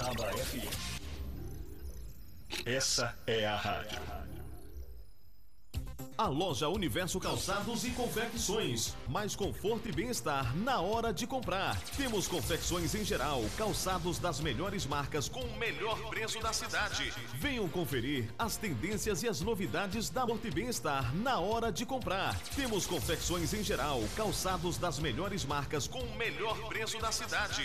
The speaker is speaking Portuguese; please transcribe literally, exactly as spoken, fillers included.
Aba F M. Essa é a rádio. A loja Universo Calçados e Confecções. Mais conforto e bem-estar na hora de comprar. Temos confecções em geral, calçados das melhores marcas com o melhor preço da cidade. Venham conferir as tendências e as novidades da conforto e bem-estar na hora de comprar. Temos confecções em geral, calçados das melhores marcas com o melhor preço da cidade.